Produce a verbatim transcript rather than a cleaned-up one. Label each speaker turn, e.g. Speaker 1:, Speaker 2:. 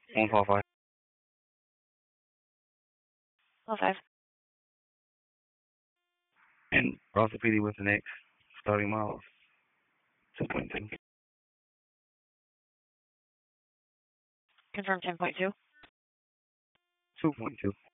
Speaker 1: one five five.
Speaker 2: Oh, five.
Speaker 1: And Ross P D with the next starting miles. two point two.
Speaker 2: Confirm ten point two.
Speaker 1: two point two.